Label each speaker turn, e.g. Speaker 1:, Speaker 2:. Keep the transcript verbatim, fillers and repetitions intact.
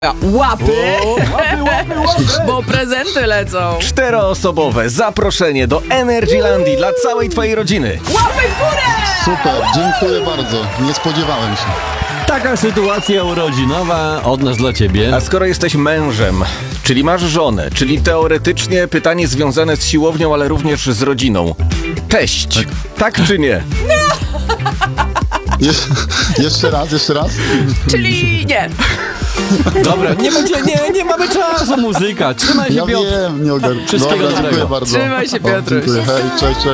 Speaker 1: Łapy,
Speaker 2: O, łapy, łapy, łapy.
Speaker 1: bo prezenty lecą.
Speaker 2: Czteroosobowe zaproszenie do Energylandii dla całej twojej rodziny.
Speaker 1: Łapy w górę!
Speaker 3: Super, dziękuję bardzo. Nie spodziewałem się.
Speaker 4: Taka sytuacja urodzinowa od nas dla ciebie.
Speaker 2: A skoro jesteś mężem, czyli masz żonę, czyli teoretycznie pytanie związane z siłownią, ale również z rodziną. Teść, tak, tak czy nie?
Speaker 3: Je jeszcze raz, jeszcze raz.
Speaker 1: Czyli nie.
Speaker 4: Dobra, nie będzie, nie, nie mamy czasu, muzyka. Trzymaj się,
Speaker 3: Ja
Speaker 4: Piotr.
Speaker 3: wiem, nie ogarnę.
Speaker 4: Wszystkiego
Speaker 3: Dobra, dziękuję
Speaker 4: dobrego.
Speaker 3: bardzo.
Speaker 1: Trzymaj się,
Speaker 3: O,
Speaker 1: Piotruś.
Speaker 3: dziękuję. Hej, cześć, cześć.